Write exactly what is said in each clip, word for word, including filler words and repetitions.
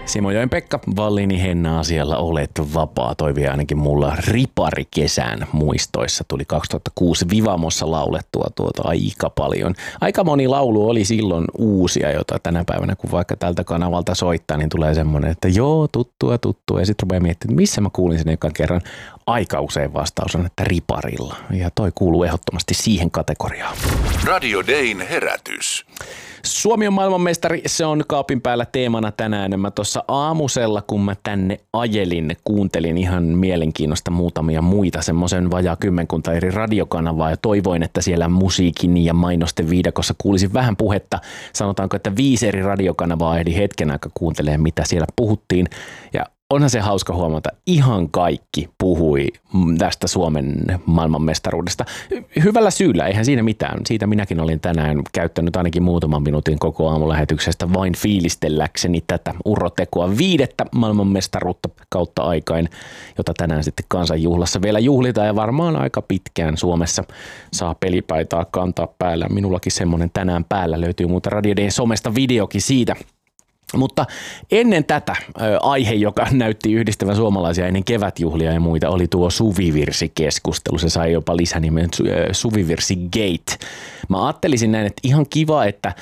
Simojoen Pekka, Vallini Henna asialla olet vapaa. Toivi ainakin mulla riparikesän muistoissa. Tuli kaksituhattakuusi Vivamossa laulettua tuota aika paljon. Aika moni laulu oli silloin uusia, jota tänä päivänä kun vaikka tältä kanavalta soittaa, niin tulee semmoinen, että joo, tuttua, tuttua. Ja sitten rupeaa miettimään, että missä mä kuulin sen ekan kerran. Aika usein vastaus on, että riparilla. Ja toi kuuluu ehdottomasti siihen kategoriaan. Radio Dayn herätys. Suomi on maailmanmestari, se on kaapin päällä teemana tänään. Mä tuossa aamusella, kun mä tänne ajelin, kuuntelin ihan mielenkiinnosta muutamia muita, semmoisen vajaa kymmenkunta eri radiokanavaa ja toivoin, että siellä musiikin ja mainosten viidakossa kuulisin vähän puhetta. Sanotaanko, että viisi eri radiokanavaa ehdin hetken aikaa kuuntelemaan, mitä siellä puhuttiin. Ja onhan se hauska huomata, ihan kaikki puhui tästä Suomen maailmanmestaruudesta. Hyvällä syyllä, eihän siinä mitään. Siitä minäkin olin tänään käyttänyt ainakin muutaman minuutin koko aamulähetyksestä vain fiilistelläkseni tätä urrotekoa viidettä maailmanmestaruutta kautta aikain, jota tänään sitten kansanjuhlassa vielä juhlitaan ja varmaan aika pitkään Suomessa saa pelipaitaa kantaa päällä. Minullakin semmoinen tänään päällä löytyy muuta Radio Dayn somesta videokin siitä. Mutta ennen tätä aihe, joka näytti yhdistävän suomalaisia ennen kevätjuhlia ja muita, oli tuo suvivirsikeskustelu. Se sai jopa lisänimen Suvivirsi-gate. Mä ajattelisin näin, että ihan kiva, että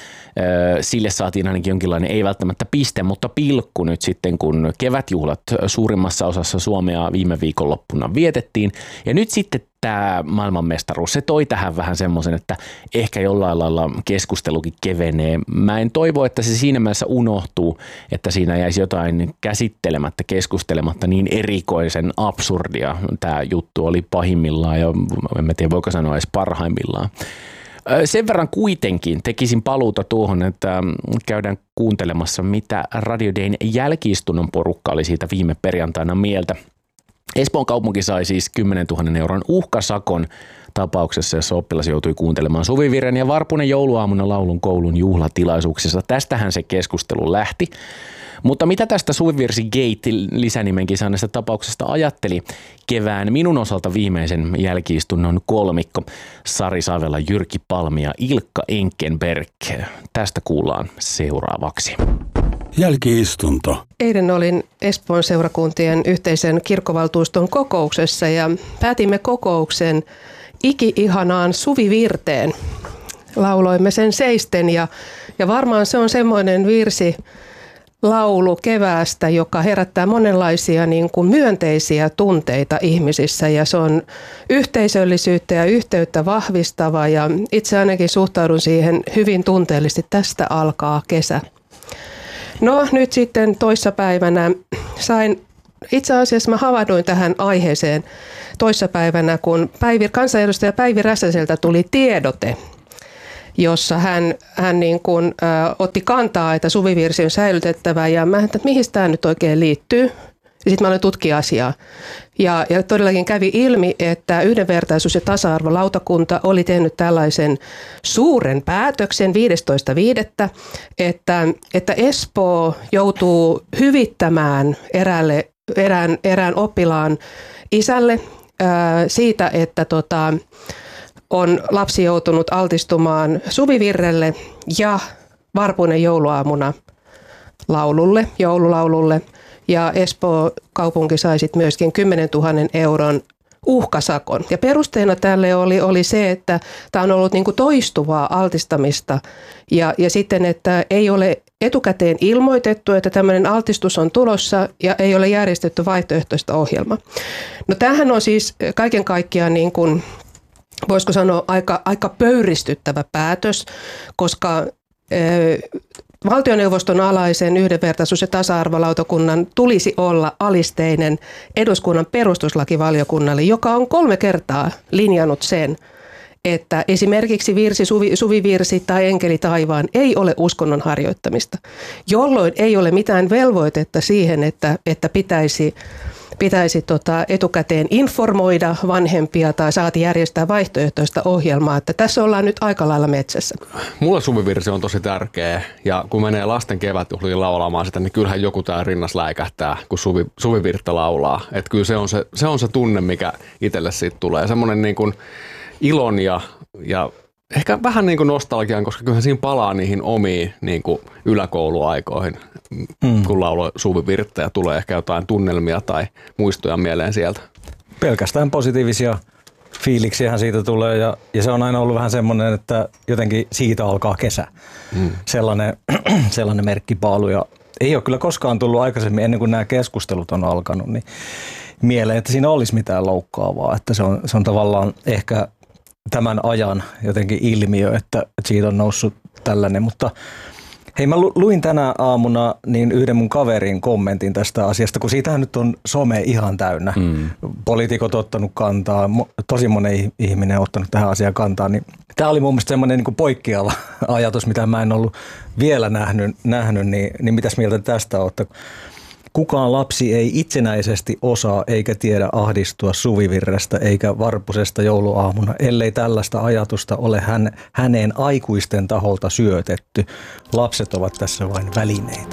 sille saatiin ainakin jonkinlainen, ei välttämättä piste, mutta pilkku nyt sitten, kun kevätjuhlat suurimmassa osassa Suomea viime viikonloppuna vietettiin. Ja nyt sitten tämä maailmanmestaruus, se toi tähän vähän semmoisen, että ehkä jollain lailla keskustelukin kevenee. Mä en toivo, että se siinä mielessä unohtuu, että siinä jäisi jotain käsittelemättä, keskustelematta niin erikoisen absurdia. Tämä juttu oli pahimmillaan ja en tiedä voiko sanoa edes parhaimmillaan. Sen verran kuitenkin tekisin paluuta tuohon, että käydään kuuntelemassa, mitä Radio Dayn jälki-istunnon porukka oli siitä viime perjantaina mieltä. Espoon kaupunki sai siis kymmenentuhannen euron uhkasakon tapauksessa, jossa oppilas joutui kuuntelemaan Suvivirren ja Varpunen jouluaamuna laulun koulun juhlatilaisuuksissa. Tästähän se keskustelu lähti. Mutta mitä tästä Suvivirsi-gate lisänimenkin saaneesta tapauksesta ajatteli kevään minun osalta viimeisen jälki-istunnon kolmikko Sari Savela, Jyrki Palmi ja Ilkka Enkenberg. Tästä kuullaan seuraavaksi. Jälki-istunto. Eilen olin Espoon seurakuntien yhteisen kirkkovaltuuston kokouksessa ja päätimme kokouksen iki-ihanaan Suvivirteen. Lauloimme sen seisten ja, ja varmaan se on semmoinen virsi, laulu keväästä, joka herättää monenlaisia niin kuin myönteisiä tunteita ihmisissä ja se on yhteisöllisyyttä ja yhteyttä vahvistava ja itse ainakin suhtaudun siihen hyvin tunteellisesti. Tästä alkaa kesä. No nyt sitten toissapäivänä sain, itse asiassa mä havahduin tähän aiheeseen toissapäivänä, kun Päivi, kansanedustaja Päivi Räsäseltä tuli tiedote, jossa hän, hän niin kuin, ä, otti kantaa, että suvivirsi on säilytettävä ja mä ajattelin, että mihin tämä nyt oikein liittyy. Ja sitten mä aloin tutkia asiaa. Ja, ja todellakin kävi ilmi, että yhdenvertaisuus- ja tasa-arvolautakunta oli tehnyt tällaisen suuren päätöksen viidestoista viidettä, että, että Espoo joutuu hyvittämään eräälle, erään, erään oppilaan isälle ää, siitä, että tota, on lapsi joutunut altistumaan Suvivirrelle ja Varpunen jouluaamuna laululle, joululaululle. Ja Espoo kaupunki sai sitten myöskin kymmenentuhannen euron uhkasakon. Ja perusteena tälle oli, oli se, että tämä on ollut niinku toistuvaa altistamista ja, ja sitten, että ei ole etukäteen ilmoitettu, että tämmöinen altistus on tulossa ja ei ole järjestetty vaihtoehtoista ohjelmaa. No tämähän on siis kaiken kaikkiaan niin kuin, voisiko sanoa aika, aika pöyristyttävä päätös, koska valtioneuvoston alaisen yhdenvertaisuus- ja tasa-arvolautakunnan tulisi olla alisteinen eduskunnan perustuslakivaliokunnalle, joka on kolme kertaa linjannut sen, että esimerkiksi virsi, suvi, suvivirsi tai enkeli taivaan ei ole uskonnon harjoittamista, jolloin ei ole mitään velvoitetta siihen, että, että pitäisi pitäisi tota etukäteen informoida vanhempia tai saati järjestää vaihtoehtoista ohjelmaa, että tässä ollaan nyt aika lailla metsässä. Mulle suvivirsi on tosi tärkeä ja kun menee lasten kevätjuhliin laulamaan sitä, niin kyllähän joku tää rinnas läikähtää, kun suvi, suvivirttä laulaa. Että kyllä se on se, se on se tunne, mikä itselle siitä tulee. Semmoinen niin kuin ilon ja, ja Ehkä vähän niin kuin nostalgiaan, koska kyllähän siinä palaa niihin omiin niin kuin yläkouluaikoihin, mm. kun lauloi Suvi Virttä ja tulee ehkä jotain tunnelmia tai muistoja mieleen sieltä. Pelkästään positiivisia fiiliksiähän siitä tulee ja, ja se on aina ollut vähän semmoinen, että jotenkin siitä alkaa kesä. Mm. Sellainen, sellainen merkkipaalu ja ei ole kyllä koskaan tullut aikaisemmin ennen kuin nämä keskustelut on alkanut, niin mieleen, että siinä olisi mitään loukkaavaa, että se on, se on tavallaan ehkä tämän ajan jotenkin ilmiö, että, että siitä on noussut tällainen, mutta hei, mä luin tänä aamuna niin yhden mun kaverin kommentin tästä asiasta, kun siitähän nyt on some ihan täynnä. Mm. Poliitikot ottanut kantaa, tosi monen ihminen on ottanut tähän asiaan kantaa, niin tämä oli mun mielestä semmoinen niin kuin poikkeava ajatus, mitä mä en ollut vielä nähnyt, nähnyt niin, niin mitäs mieltä tästä olette? Kukaan lapsi ei itsenäisesti osaa eikä tiedä ahdistua Suvivirrestä eikä Varpusesta jouluaamuna, ellei tällaista ajatusta ole hän, häneen aikuisten taholta syötetty. Lapset ovat tässä vain välineitä.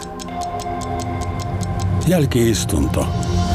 Jälki-istunto.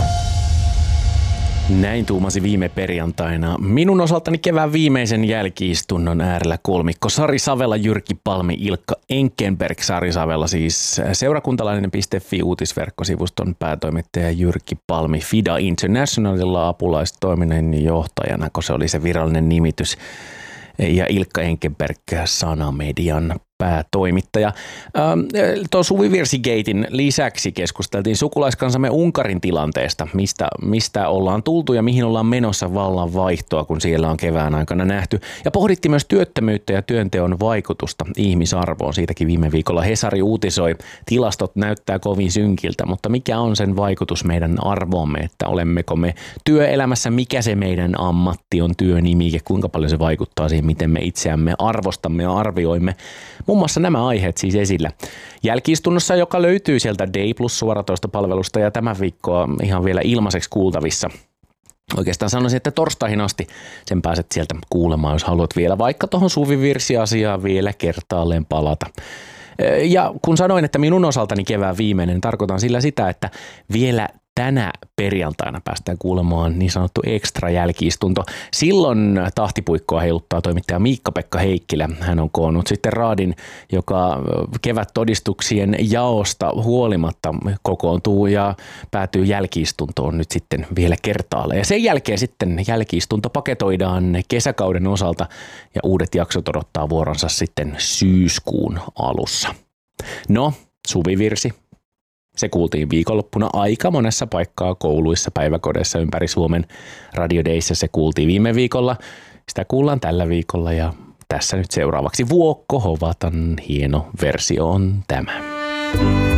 Näin tuumasi viime perjantaina. Minun osaltani kevään viimeisen jälki-istunnon äärellä kolmikko Sari Savela, Jyrki Palmi, Ilkka Enkenberg. Sari Savela siis seurakuntalainen piste fi uutisverkkosivuston päätoimittaja, Jyrki Palmi F I D A Internationalilla apulaistoiminnan johtajana, kun se oli se virallinen nimitys. Ja Ilkka Enkenberg Sanamedian päätoimittaja. Tuon Suvi Virsi-gaten lisäksi keskusteltiin sukulaiskansamme Unkarin tilanteesta, mistä, mistä ollaan tultu ja mihin ollaan menossa vallan vaihtoa, kun siellä on kevään aikana nähty. Ja pohdittiin myös työttömyyttä ja työnteon vaikutusta ihmisarvoon. Siitäkin viime viikolla Hesari uutisoi. Tilastot näyttää kovin synkiltä, mutta mikä on sen vaikutus meidän arvoomme, että olemmeko me työelämässä, mikä se meidän ammatti on, työnimike, kuinka paljon se vaikuttaa siihen, miten me itseämme arvostamme ja arvioimme. Muun muassa nämä aiheet siis esillä jälki-istunnossa, joka löytyy sieltä Day Plus suoratoista palvelusta ja tämän viikkoa ihan vielä ilmaiseksi kuultavissa. Oikeastaan sanoisin, että torstaihin asti sen pääset sieltä kuulemaan, jos haluat vielä vaikka tuohon Suvi Virsi-asiaan vielä kertaalleen palata. Ja kun sanoin, että minun osaltani kevään viimeinen, niin tarkoitan sillä sitä, että vielä tänä perjantaina päästään kuulemaan niin sanottu ekstra jälki-istunto. Silloin tahtipuikkoa heiluttaa toimittaja Miikka-Pekka Heikkilä. Hän on koonnut sitten raadin, joka kevättodistuksien jaosta huolimatta kokoontuu ja päätyy jälki-istuntoon nyt sitten vielä kertaalle. Ja sen jälkeen sitten jälki-istunto paketoidaan kesäkauden osalta ja uudet jaksot odottaa vuoronsa sitten syyskuun alussa. No, Suvi Virsi. Se kuultiin viikonloppuna aika monessa paikkaa kouluissa, päiväkodeissa ympäri Suomen. Radio Dayssä se kuultiin viime viikolla. Sitä kuullaan tällä viikolla ja tässä nyt seuraavaksi Vuokko Hovatan hieno versio on tämä.